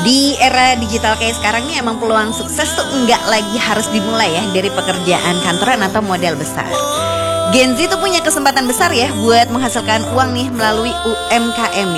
Di era digital kayak sekarang nih emang peluang sukses tuh nggak lagi harus dimulai ya dari pekerjaan kantoran atau modal besar. Gen Z tuh punya kesempatan besar ya buat menghasilkan uang nih melalui UMKM